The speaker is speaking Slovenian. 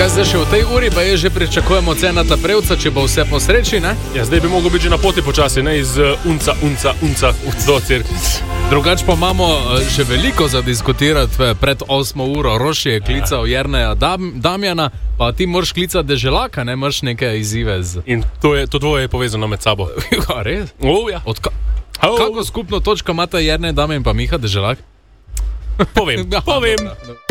Kaj zdaj še v tej uri, pa je že pričakujemo Cenata Prevca, če bo vse po sreči, ne? Ja, zdaj bi mogel biti že na poti počasi, ne iz unca do cirk. Drugač pa imamo še veliko za diskutirati pred 8 uro. Roši je klical Jerneja Damjana, pa ti moraš klicati Deželaka, ne? Moraš neke izzive z... In to dvoje je povezano med sabo. Ja, res? Ja. Kako skupno točko imata Jernej Damjan pa Miha Deželak? Povem.